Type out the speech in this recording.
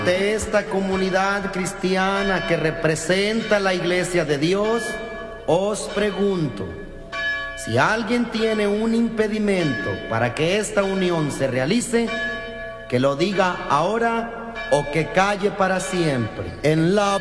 De esta comunidad cristiana que representa la Iglesia de Dios, os pregunto, si alguien tiene un impedimento para que esta unión se realice, que lo diga ahora o que calle para siempre. En la